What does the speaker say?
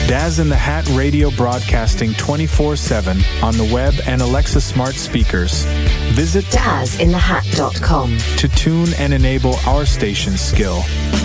Daz in the Hat radio broadcasting 24/7 on the web and Alexa smart speakers. Visit dazinthehat.com to tune and enable our station's skill.